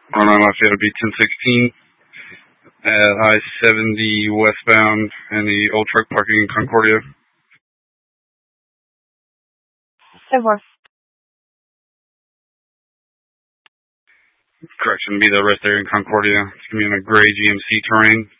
On Lafayette will be 1016 at I-70 westbound in the old truck parking in Concordia. Correction, be the rest area in Concordia. It's going to be in a gray GMC terrain.